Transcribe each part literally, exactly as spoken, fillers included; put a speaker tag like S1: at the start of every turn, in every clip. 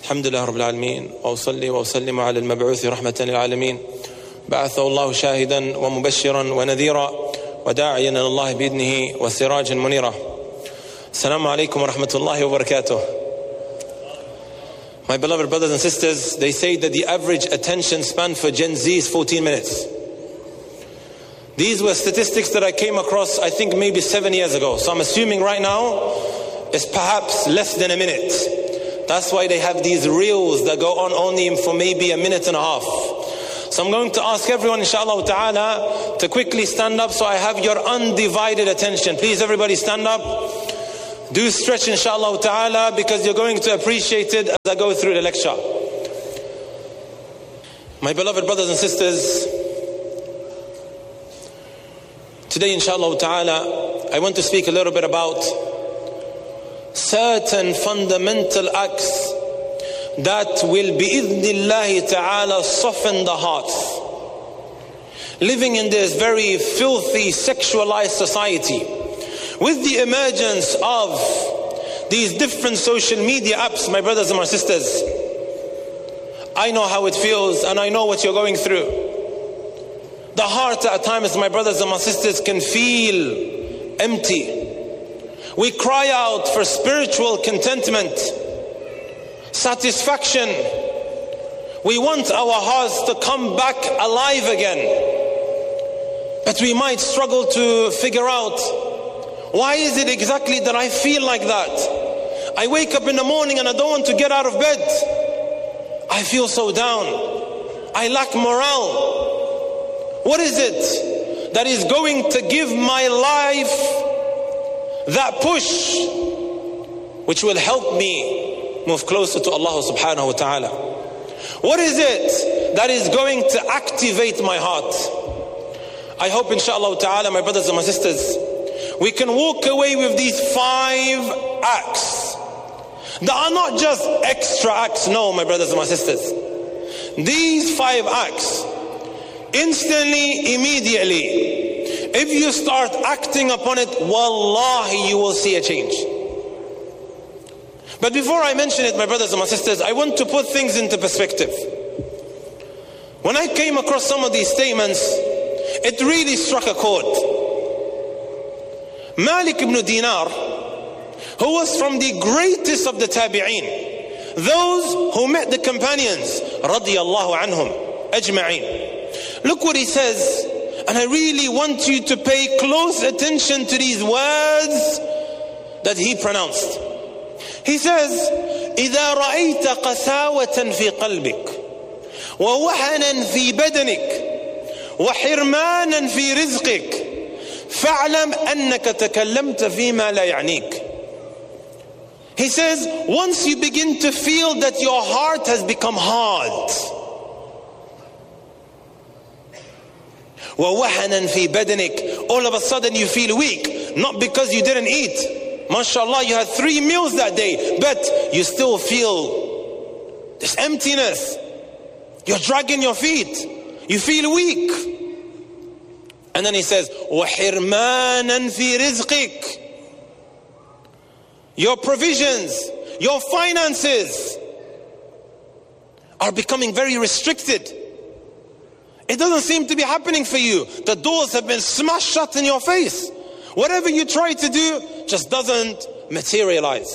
S1: الحمد لله رب العالمين وأصلي وأسلم على المبعوث رحمة للعالمين بعثه الله شاهدا ومبشرا ونذيرا وداعيا إلى الله بإذنه وسراجا منيرا. السلام عليكم ورحمة الله وبركاته. My beloved brothers and sisters, they say that the average attention span for Gen Z is fourteen minutes. These were statistics that I came across, I think maybe seven years ago. So I'm assuming right now it's perhaps less than a minute. That's why they have these reels that go on only for maybe a minute and a half. So I'm going to ask everyone, inshallah ta'ala, to quickly stand up so I have your undivided attention. Please everybody stand up. Do stretch, inshallah ta'ala, because you're going to appreciate it as I go through the lecture. My beloved brothers and sisters, today, inshallah ta'ala, I want to speak a little bit about certain fundamental acts that will bi'idhnillahi ta'ala soften the hearts. Living in this very filthy, sexualized society, with the emergence of these different social media apps, my brothers and my sisters, I know how it feels and I know what you're going through. The heart at times, my brothers and my sisters, can feel empty. We cry out for spiritual contentment, satisfaction. We want our hearts to come back alive again. But we might struggle to figure out, why is it exactly that I feel like that? I wake up in the morning and I don't want to get out of bed. I feel so down. I lack morale. What is it that is going to give my life that push which will help me move closer to Allah subhanahu wa ta'ala? What is it that is going to activate my heart? I hope, inshallah ta'ala, my brothers and my sisters, we can walk away with these five acts that are not just extra acts. No, my brothers and my sisters, these five acts, instantly, immediately, if you start acting upon it, wallahi, you will see a change. But before I mention it, my brothers and my sisters, I want to put things into perspective. When I came across some of these statements, it really struck a chord. Malik ibn Dinar, who was from the greatest of the tabi'een, those who met the companions, radiyallahu anhum ajma'een. Look what he says, and I really want you to pay close attention to these words that he pronounced. He says, إذا رأيت قساوة في قلبك ووهنا في بدنك وحرمانا في رزقك فاعلم أنك تكلمت فيما لا يعنيك. He says, once you begin to feel that your heart has become hard, ووهنا في بدنك, all of a sudden you feel weak, not because you didn't eat. MashaAllah, you had three meals that day, but you still feel this emptiness. You're dragging your feet. You feel weak. And then he says, وَحِرْمَانًا فِي رِزْقِكَ. Your provisions, your finances are becoming very restricted. It doesn't seem to be happening for you. The doors have been smashed shut in your face. Whatever you try to do just doesn't materialize.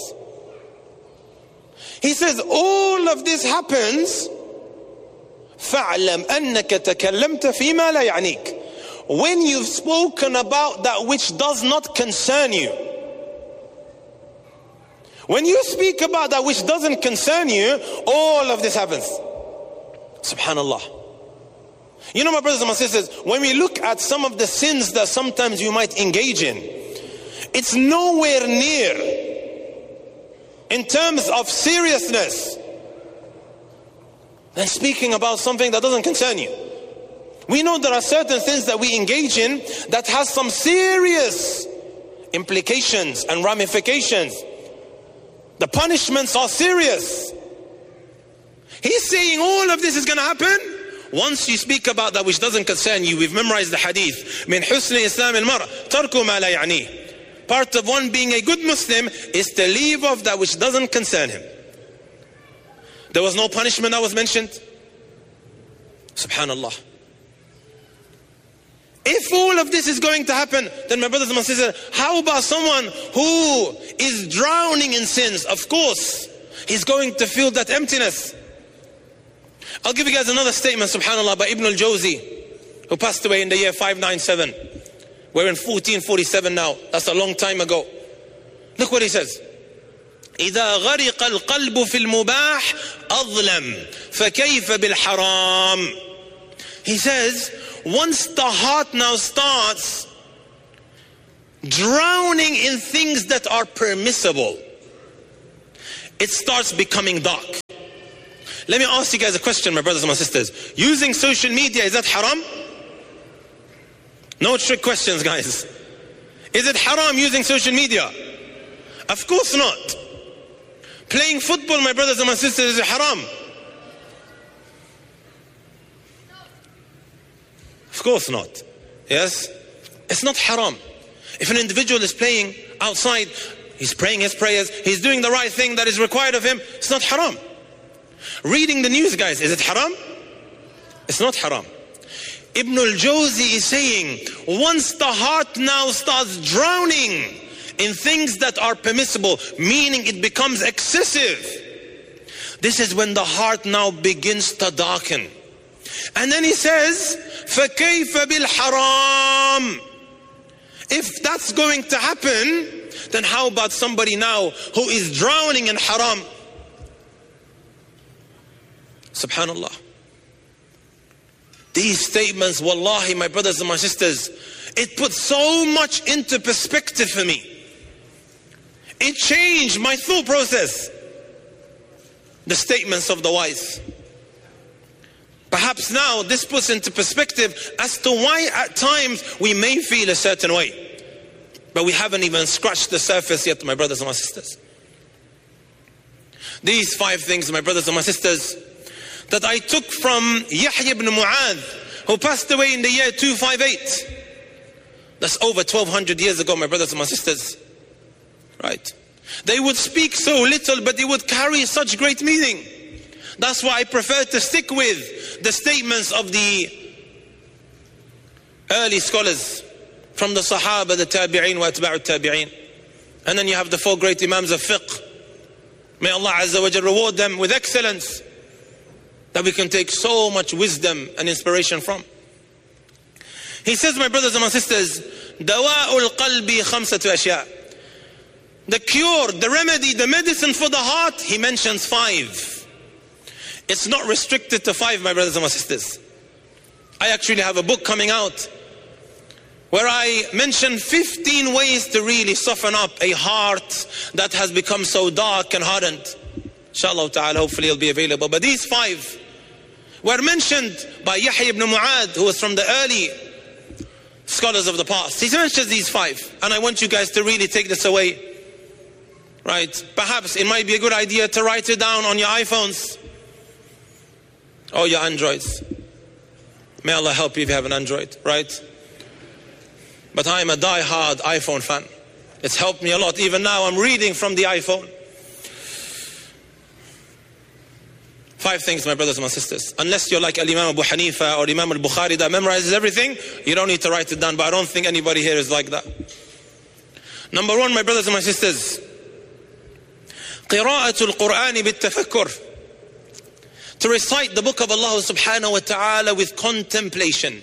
S1: He says, all of this happens فَاعْلَمْ أَنَّكَ تَكَلَّمْتَ فِي مَا لَا يَعْنِيكَ. When you've spoken about that which does not concern you. When you speak about that which doesn't concern you, all of this happens. Subhanallah. You know, my brothers and my sisters, when we look at some of the sins that sometimes you might engage in, it's nowhere near, in terms of seriousness, than speaking about something that doesn't concern you. We know there are certain things that we engage in that has some serious implications and ramifications. The punishments are serious. He's saying all of this is going to happen once you speak about that which doesn't concern you. We've memorized the hadith. Min husni islam al-mar tarku ma la ya'ni. Part of one being a good Muslim is to leave off that which doesn't concern him. There was no punishment that was mentioned. Subhanallah. If all of this is going to happen, then my brothers and my sisters, how about someone who is drowning in sins? Of course, he's going to feel that emptiness. I'll give you guys another statement, subhanallah, by Ibn al-Jawzi, who passed away in the year five ninety-seven. We're in fourteen forty-seven now. That's a long time ago. Look what he says. إذا غرق القلب في المباح أظلم فكيف بالحرام. He says, once the heart now starts drowning in things that are permissible, it starts becoming dark. Let me ask you guys a question, my brothers and my sisters. Using social media, is that haram? No trick questions, guys. Is it haram using social media? Of course not. Playing football, my brothers and my sisters, is it haram? Of course not. Yes? It's not haram. If an individual is playing outside, he's praying his prayers, he's doing the right thing that is required of him, it's not haram. Reading the news, guys, is it haram? It's not haram. Ibn al-Jawzi is saying, once the heart now starts drowning in things that are permissible, meaning it becomes excessive, this is when the heart now begins to darken. And then he says, فَكَيْفَ بِالْحَرَامِ. If that's going to happen, then how about somebody now who is drowning in haram? Subhanallah. These statements, wallahi, my brothers and my sisters, it put so much into perspective for me. It changed my thought process. The statements of the wise. Perhaps now this puts into perspective as to why at times we may feel a certain way. But we haven't even scratched the surface yet, my brothers and my sisters. These five things, my brothers and my sisters, that I took from Yahya ibn Mu'adh, who passed away in the year two fifty-eight. That's over twelve hundred years ago, my brothers and my sisters. Right? They would speak so little, but they would carry such great meaning. That's why I prefer to stick with the statements of the early scholars, from the Sahaba, the Tabi'een, wa Atba'u Tabi'een. And then you have the four great Imams of fiqh. May Allah Azza wa Jal reward them with excellence, that we can take so much wisdom and inspiration from. He says, my brothers and my sisters, دواء القلب خمسة أشياء. The cure, the remedy, the medicine for the heart, he mentions five. It's not restricted to five, my brothers and my sisters. I actually have a book coming out where I mention fifteen ways to really soften up a heart that has become so dark and hardened. Inshallah ta'ala, hopefully it'll be available. But these five were mentioned by Yahya ibn Mu'adh, who was from the early scholars of the past. He mentions these five, and I want you guys to really take this away. Right? Perhaps it might be a good idea to write it down on your iPhones or your Androids. May Allah help you if you have an Android, right? But I am a die-hard iPhone fan. It's helped me a lot. Even now I'm reading from the iPhone. Five things, my brothers and my sisters. Unless you're like Al-Imam Abu Hanifa or Imam Al-Bukhari that memorizes everything, you don't need to write it down. But I don't think anybody here is like that. Number one, my brothers and my sisters, قراءة القرآن بالتفكر. To recite the book of Allah subhanahu wa ta'ala with contemplation.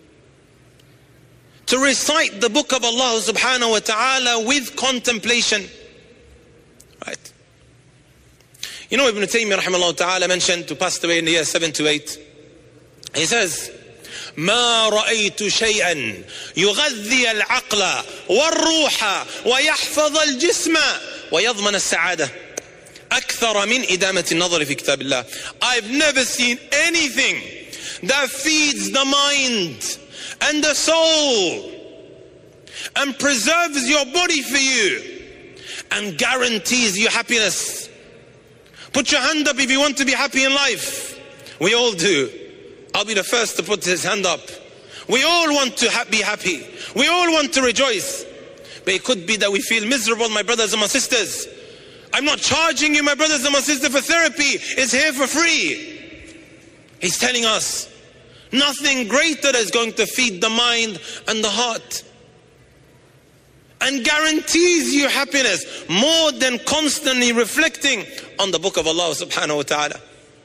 S1: To recite the book of Allah subhanahu wa ta'ala with contemplation. Right? You know, Ibn Taymiyyah rahimahullah ta'ala mentioned, to pass away in the year seven to eight. He says, ما رأيت شيئا يغذي العقل والروح ويحفظ الجسم ويضمن السعادة أكثر من إدامة النظر في كتاب الله. I've never seen anything that feeds the mind and the soul and preserves your body for you and guarantees you happiness. Put your hand up if you want to be happy in life. We all do. I'll be the first to put his hand up. We all want to ha- be happy. We all want to rejoice. But it could be that we feel miserable, my brothers and my sisters. I'm not charging you, my brothers and my sisters, for therapy. It's here for free. He's telling us nothing greater is going to feed the mind and the heart and guarantees you happiness more than constantly reflecting on the book of Allah subhanahu wa ta'ala.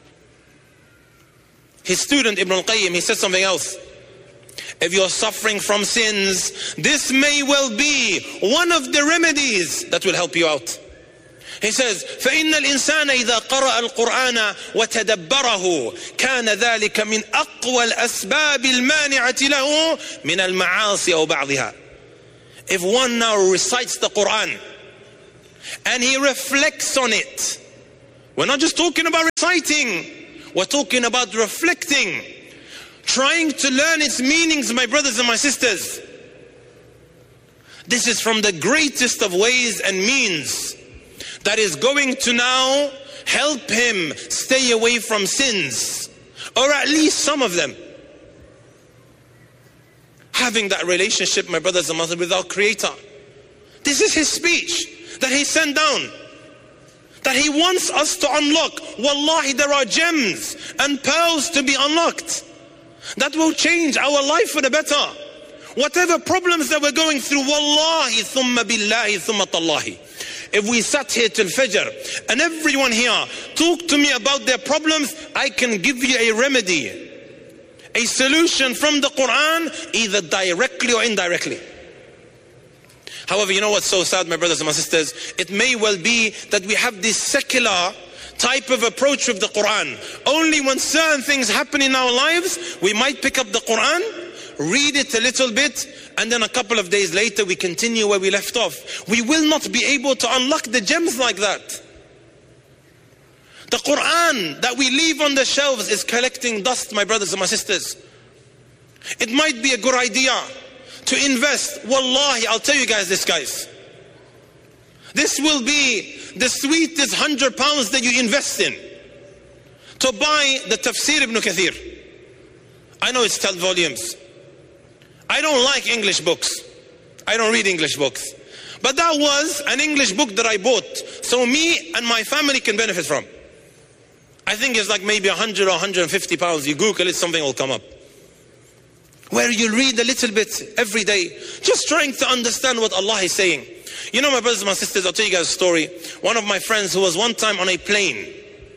S1: His student Ibn al-Qayyim, he said something else. If you're suffering from sins, this may well be one of the remedies that will help you out. He says, فَإِنَّ الْإِنسَانَ إِذَا قَرَأَ الْقُرْآنَ وَتَدَبَّرَهُ كَانَ ذَلِكَ مِنْ أَقْوَى الْأَسْبَابِ الْمَانِعَةِ لَهُ مِنَ الْمَعَاصِي أَوْ بَعْضِهَا. If one now recites the Quran and he reflects on it, we're not just talking about reciting, we're talking about reflecting, trying to learn its meanings, my brothers and my sisters. This is from the greatest of ways and means that is going to now help him stay away from sins, or at least some of them. Having that relationship, my brothers and sisters, with our Creator. This is His speech that He sent down, that He wants us to unlock. Wallahi, there are gems and pearls to be unlocked that will change our life for the better. Whatever problems that we're going through, wallahi, thumma billahi, thumma tallahi. If we sat here till Fajr and everyone here talked to me about their problems, I can give you a remedy, a solution from the Quran, either directly or indirectly. However, you know what's so sad, my brothers and my sisters? It may well be that we have this secular type of approach with the Quran. Only when certain things happen in our lives, we might pick up the Quran, read it a little bit, and then a couple of days later we continue where we left off. We will not be able to unlock the gems like that. The Quran that we leave on the shelves is collecting dust, my brothers and my sisters. It might be a good idea to invest. Wallahi, I'll tell you guys this, guys. This will be the sweetest hundred pounds that you invest in, to buy the Tafsir Ibn Kathir. I know it's ten volumes. I don't like English books. I don't read English books. But that was an English book that I bought, so me and my family can benefit from. I think it's like maybe a hundred or one hundred fifty pounds. You Google it, something will come up. Where you read a little bit every day, just trying to understand what Allah is saying. You know, my brothers and my sisters, I'll tell you guys a story. One of my friends who was one time on a plane.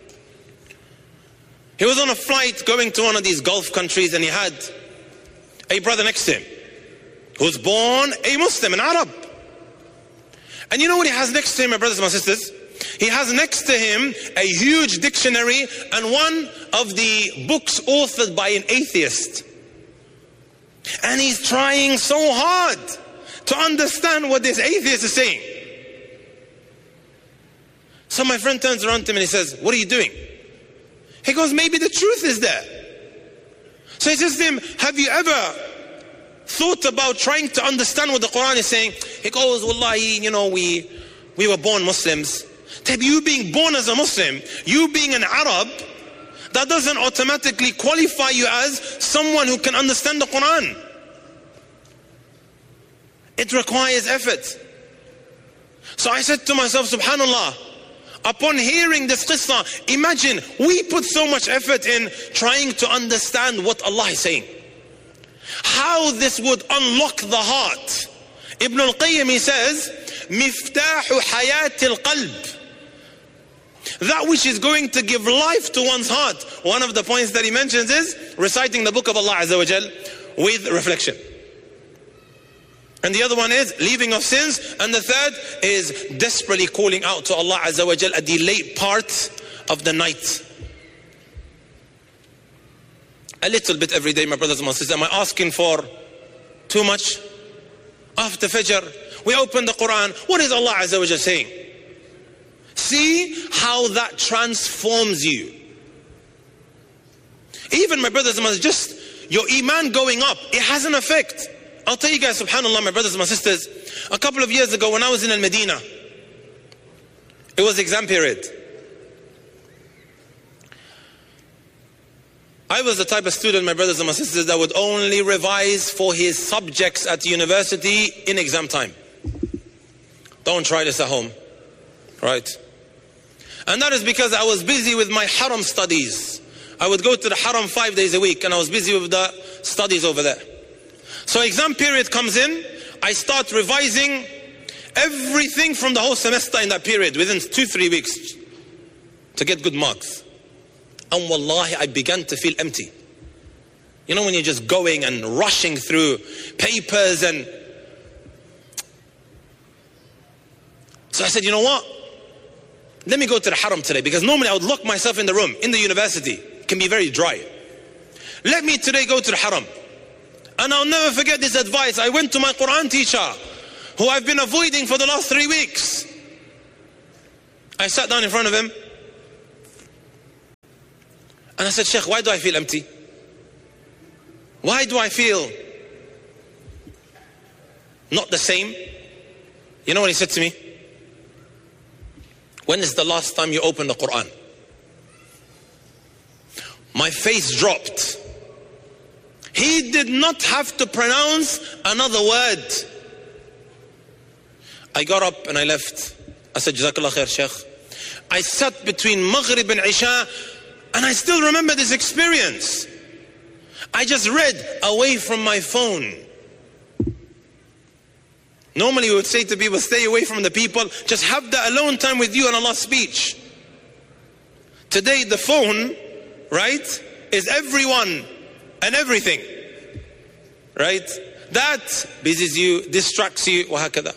S1: He was on a flight going to one of these Gulf countries, and he had a brother next to him who was born a Muslim, an Arab. And you know what he has next to him, my brothers and my sisters? He has next to him a huge dictionary and one of the books authored by an atheist. And he's trying so hard to understand what this atheist is saying. So my friend turns around to him and he says, "What are you doing?" He goes, "Maybe the truth is there." So he says to him, "Have you ever thought about trying to understand what the Quran is saying?" He goes, "Wallahi, you know, we, we were born Muslims." You being born as a Muslim, you being an Arab, that doesn't automatically qualify you as someone who can understand the Quran. It requires effort. So I said to myself, subhanallah, upon hearing this qissa, imagine we put so much effort in trying to understand what Allah is saying. How this would unlock the heart. Ibn al-Qayyim, he says, miftahu hayat al-qalb. That which is going to give life to one's heart. One of the points that he mentions is reciting the book of Allah Azza wa Jal with reflection. And the other one is leaving of sins. And the third is desperately calling out to Allah Azza wa Jal at the late part of the night. A little bit every day, my brothers and my sisters. Am I asking for too much? After Fajr, we open the Quran. What is Allah Azza wa Jal saying? See how that transforms you. Even, my brothers and my sisters, just your iman going up, it has an effect. I'll tell you guys, subhanAllah, my brothers and my sisters, a couple of years ago when I was in Al-Medina, it was exam period. I was the type of student, my brothers and my sisters, that would only revise for his subjects at university in exam time. Don't try this at home, right? And that is because I was busy with my haram studies. I would go to the haram five days a week, and I was busy with the studies over there. So exam period comes in, I start revising everything from the whole semester in that period within two, three weeks to get good marks. And wallahi, I began to feel empty. You know, when you're just going and rushing through papers and... So I said, you know what? Let me go to the haram today, because normally I would lock myself in the room, in the university. It can be very dry. Let me today go to the haram. And I'll never forget this advice. I went to my Quran teacher, who I've been avoiding for the last three weeks. I sat down in front of him. And I said, Sheikh, why do I feel empty? Why do I feel not the same? You know what he said to me? When is the last time you opened the Quran? My face dropped. He did not have to pronounce another word. I got up and I left. I said, Jazakallah khair, Sheikh. I sat between Maghrib and Isha, and I still remember this experience. I just read away from my phone. Normally we would say to people, stay away from the people, just have the alone time with you and Allah's speech. Today the phone, right, is everyone and everything, right? That busies you, distracts you, وهكذا.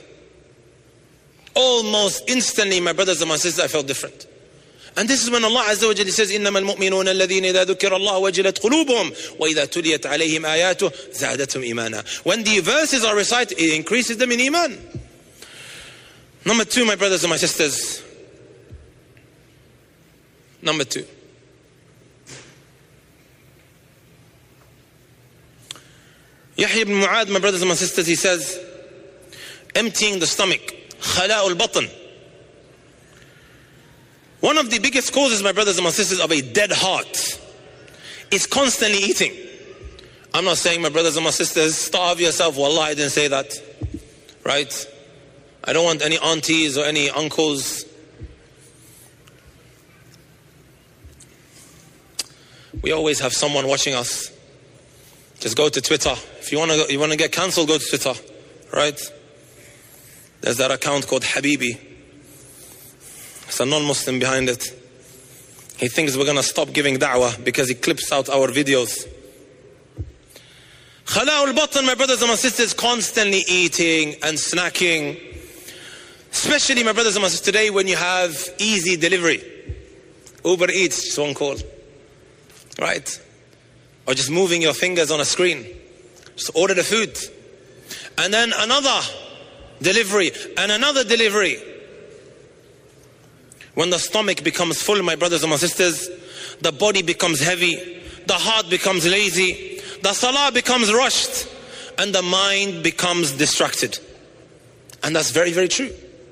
S1: Almost instantly, my brothers and my sisters, I felt different. And this is when Allah Azza wa Jalla says, إِنَّمَا الْمُؤْمِنُونَ الَّذِينَ إِذَا ذُكِرَ اللَّهُ وَجِلَتْ قُلُوبُهُمْ وَإِذَا تُلِيَتْ عَلَيْهِمْ آيَاتُهُ زَادَتْهُمْ إِيمَانًا. When the verses are recited, it increases them in iman. Number two, my brothers and my sisters. Number two. Yahya ibn Mu'adh, my brothers and my sisters, he says, emptying the stomach, خلاء البطن. One of the biggest causes, my brothers and my sisters, of a dead heart is constantly eating. I'm not saying, my brothers and my sisters, starve yourself. Wallah, I didn't say that. Right? I don't want any aunties or any uncles. We always have someone watching us. Just go to Twitter. If you want to, you want to get cancelled, go to Twitter. Right? There's that account called Habibi. There's a non-Muslim behind it. He thinks we're going to stop giving da'wah because he clips out our videos. Khala'ul Batan, my brothers and my sisters, constantly eating and snacking. Especially, my brothers and my sisters, today when you have easy delivery. Uber Eats, just one call. Right? Or just moving your fingers on a screen. Just order the food. And then another delivery and another delivery. When the stomach becomes full, my brothers and my sisters, the body becomes heavy, the heart becomes lazy, the salah becomes rushed, and the mind becomes distracted. And that's very, very true.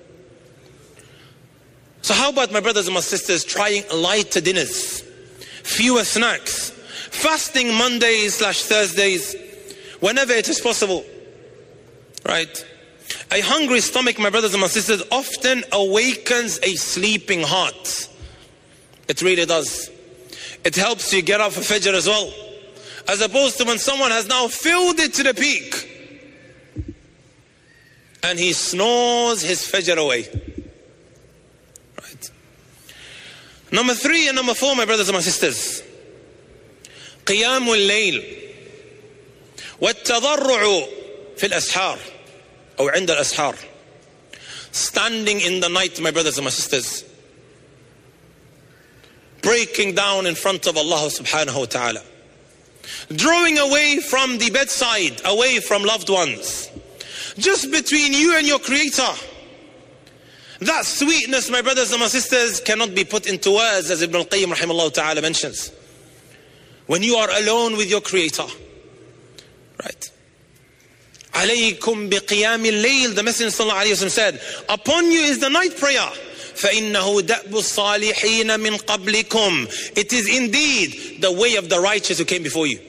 S1: So how about, my brothers and my sisters, trying lighter dinners, fewer snacks, fasting Mondays slash Thursdays, whenever it is possible, right? A hungry stomach, my brothers and my sisters, often awakens a sleeping heart. It really does. It helps you get up for Fajr as well. As opposed to when someone has now filled it to the peak and he snores his Fajr away. Right. Number three and number four, my brothers and my sisters. قيام الليل والتضرع في الأسحار. Or عند الأسحار. Standing in the night, my brothers and my sisters. Breaking down in front of Allah subhanahu wa ta'ala. Drawing away from the bedside, away from loved ones. Just between you and your Creator. That sweetness, my brothers and my sisters, cannot be put into words, as Ibn al-Qayyim rahimahullah ta'ala mentions. When you are alone with your Creator. Right? عليكم بقيام الليل, the Messenger sallallahu alayhi wa sallam said, upon you is the night prayer. فإنه دأب الصالحين من قبلكم. It is indeed the way of the righteous who came before you.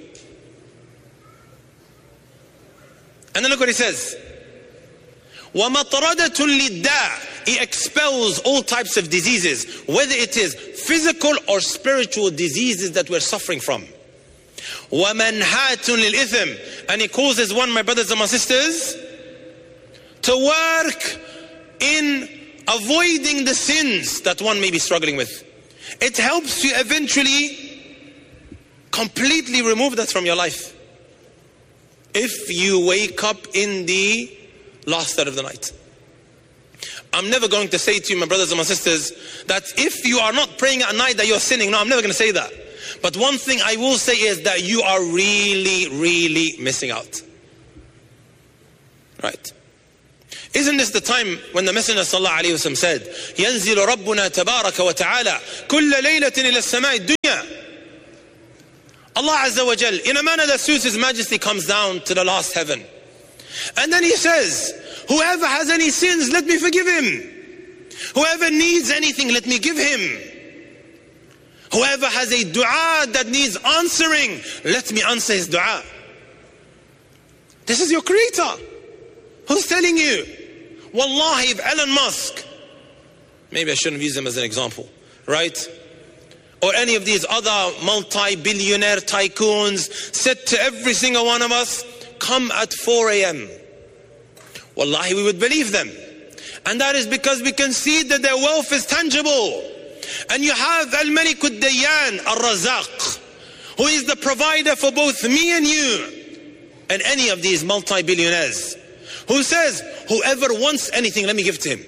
S1: And then look what he says. ومطردة للداء. He expels all types of diseases, whether it is physical or spiritual diseases that we're suffering from. وَمَنْهَاتٌ لِلْإِثْمِ, and He causes one, my brothers and my sisters, to work in avoiding the sins that one may be struggling with. It helps you eventually completely remove that from your life. If you wake up in the last third of the night. I'm never going to say to you, my brothers and my sisters, that if you are not praying at night that you're sinning. No, I'm never going to say that. But one thing I will say is that you are really, really missing out. Right? Isn't this the time when the Messenger sallallahu alayhi wa sallam said, يَنزِلُ رَبُّنَا تَبَارَكَ وَتَعَالَى كُلَّ لَيْلَةٍ إِلَى السَّمَاءِ الدُّنْيَا. Allah Azza wa Jal, in a manner that suits His Majesty, comes down to the last heaven. And then He says, whoever has any sins, let me forgive him. Whoever needs anything, let me give him. Whoever has a dua that needs answering, let me answer his dua. This is your Creator. Who's telling you? Wallahi, if Elon Musk, maybe I shouldn't use him as an example, right? Or any of these other multi-billionaire tycoons said to every single one of us, come at four a m Wallahi, we would believe them. And that is because we can see that their wealth is tangible. And you have Al-Malik Ad-Dayyan Al-Razaq, who is the provider for both me and you, and any of these multi-billionaires, who says, whoever wants anything, let me give to him.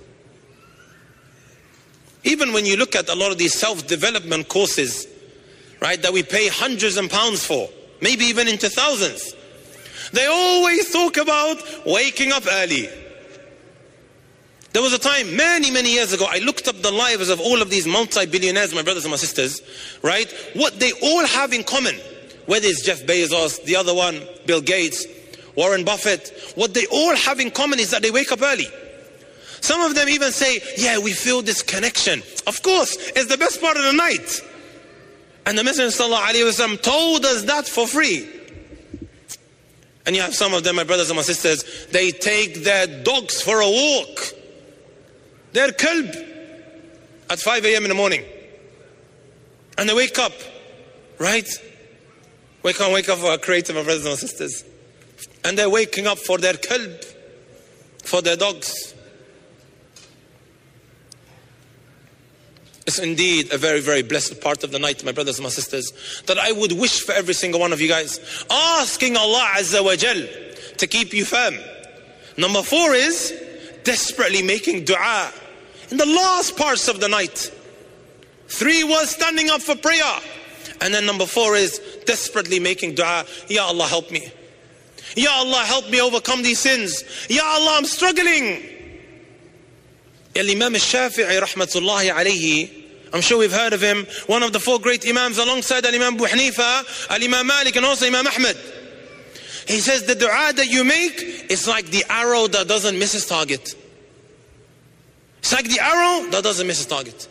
S1: Even when you look at a lot of these self-development courses, right, that we pay hundreds of pounds for, maybe even into thousands, they always talk about waking up early. There was a time, many, many years ago, I looked up the lives of all of these multi-billionaires, my brothers and my sisters, right? What they all have in common, whether it's Jeff Bezos, the other one, Bill Gates, Warren Buffett, what they all have in common is that they wake up early. Some of them even say, yeah, we feel this connection. Of course, it's the best part of the night. And the Messenger sallallahu alaihi wasallam told us that for free. And you have some of them, my brothers and my sisters, they take their dogs for a walk. Their kalb at five a m in the morning. And they wake up, right? Wake up, wake up for our Creator, my brothers and my sisters. And they're waking up for their kalb, for their dogs. It's indeed a very, very blessed part of the night, my brothers and my sisters, that I would wish for every single one of you guys, asking Allah Azza wa Jal to keep you firm. Number four is desperately making dua in the last parts of the night. Three was standing up for prayer. And then number four is desperately making dua. Ya Allah, help me. Ya Allah, help me overcome these sins. Ya Allah, I'm struggling. Al-Imam al-Shafi'i rahmatullahi alayhi, I'm sure we've heard of him, one of the four great Imams alongside Al-Imam Abu Hanifa, Al-Imam Malik, and also Imam Ahmed. He says the dua that you make is like the arrow that doesn't miss its target. It's like the arrow that doesn't miss its target.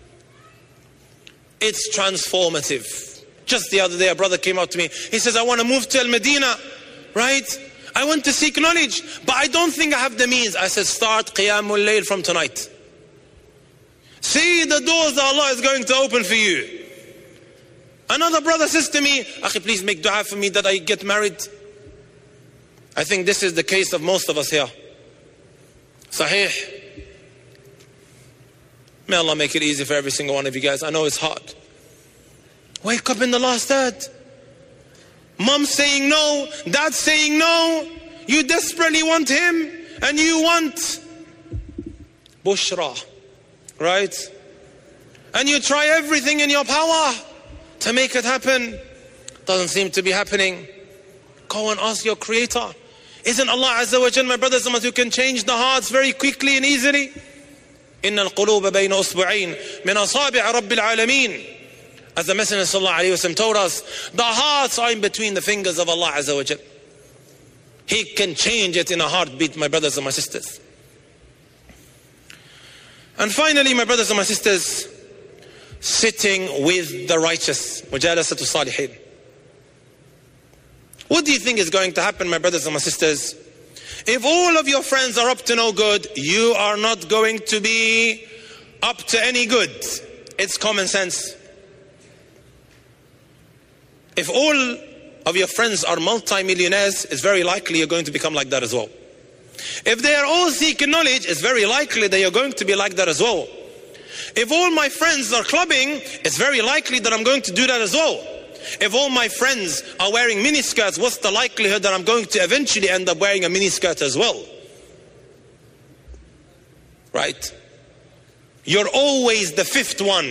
S1: It's transformative. Just the other day a brother came up to me. He says, I want to move to Al-Medina, right? I want to seek knowledge, but I don't think I have the means. I said, start Qiyamul Layl from tonight. See the doors that Allah is going to open for you. Another brother says to me, Akhi, please make dua for me that I get married. I think this is the case of most of us here. Sahih. May Allah make it easy for every single one of you guys. I know it's hard. Wake up in the last third. Mom saying no, dad saying no. You desperately want him and you want Bushra, right? And you try everything in your power to make it happen. Doesn't seem to be happening. Go and ask your Creator. Isn't Allah Azza wa Jal, my brothers and sisters, who can change the hearts very quickly and easily? إن القلوب بين أصبعين من أصابع رب العالمين. As the Messenger sallallahu alaihi wasallam told us, the hearts are in between the fingers of Allah Azza wa Jal. He can change it in a heartbeat, my brothers and my sisters. And finally, my brothers and my sisters, sitting with the righteous. Mujalasatu salihin. What do you think is going to happen, my brothers and my sisters, If all of your friends are up to no good, you are not going to be up to any good. It's common sense. If all of your friends are multi-millionaires, it's very likely you're going to become like that as well. If they are all seeking knowledge, it's very likely that you're going to be like that as well. If all my friends are clubbing, it's very likely that I'm going to do that as well. If all my friends are wearing miniskirts, what's the likelihood that I'm going to eventually end up wearing a miniskirt as well? Right? You're always the fifth one.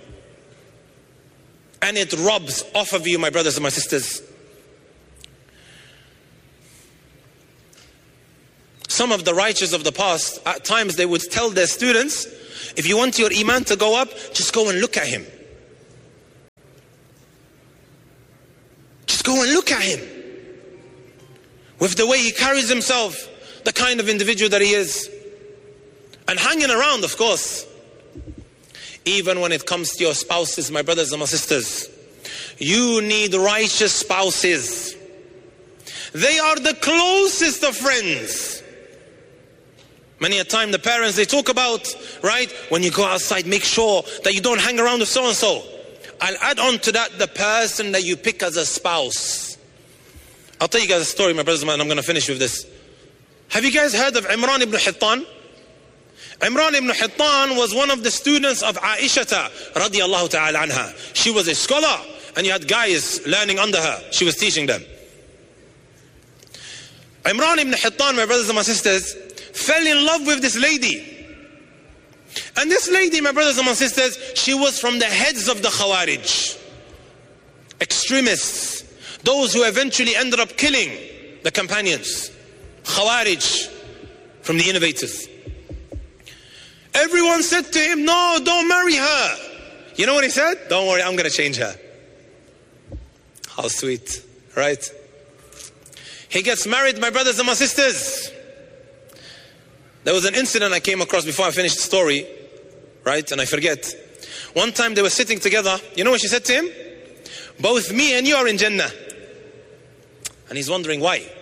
S1: And it rubs off of you, my brothers and my sisters. Some of the righteous of the past, at times they would tell their students, if you want your iman to go up, just go and look at him. Just go and look at him. With the way he carries himself, the kind of individual that he is. And hanging around, of course. Even when it comes to your spouses, my brothers and my sisters, you need righteous spouses. They are the closest of friends. Many a time the parents, they talk about, right, when you go outside, make sure that you don't hang around with so-and-so. I'll add on to that the person that you pick as a spouse. I'll tell you guys a story, my brothers and I'm going to finish with this. Have you guys heard of Imran ibn Hittan? Imran ibn Hittan was one of the students of Aisha radiyallahu ta'ala anha. She was a scholar and you had guys learning under her. She was teaching them. Imran ibn Hittan, my brothers and my sisters, fell in love with this lady. And this lady, my brothers and my sisters, she was from the heads of the Khawarij. Extremists. Those who eventually ended up killing the companions. Khawarij, from the innovators. Everyone said to him, no, don't marry her. You know what he said? Don't worry, I'm going to change her. How sweet, right? He gets married, my brothers and my sisters. There was an incident I came across before I finished the story, right? And I forget. One time they were sitting together. You know what she said to him? Both me and you are in Jannah. And he's wondering why.